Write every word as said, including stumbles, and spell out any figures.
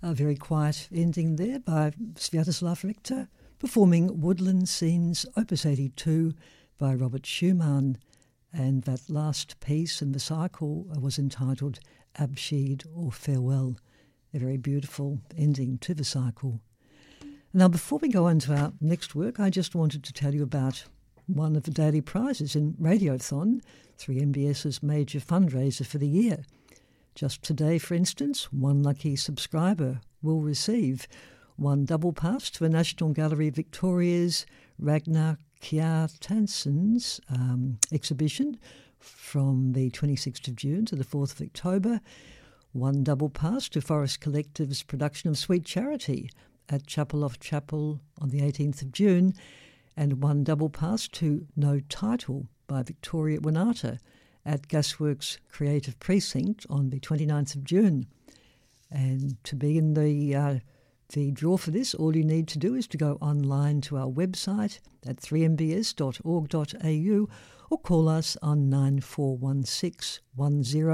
A very quiet ending there by Sviatoslav Richter, performing Woodland Scenes, Opus eighty-two by Robert Schumann. And that last piece in the cycle was entitled Abschied or Farewell, a very beautiful ending to the cycle. Now, before we go on to our next work, I just wanted to tell you about one of the daily prizes in Radiothon, three M B S's major fundraiser for the year. Just today, for instance, one lucky subscriber will receive one double pass to the National Gallery Victoria's Ragnar Kjartansen's um, exhibition from the twenty-sixth of June to the fourth of October, one double pass to Forest Collective's production of Sweet Charity at Chapel off Chapel on the eighteenth of June, and one double pass to No Title by Victoria Winata at Gasworks Creative Precinct on the twenty-ninth of June. And to be in the uh, the draw for this, all you need to do is to go online to our website at three m b s dot org dot a u or call us on nine four one six one zero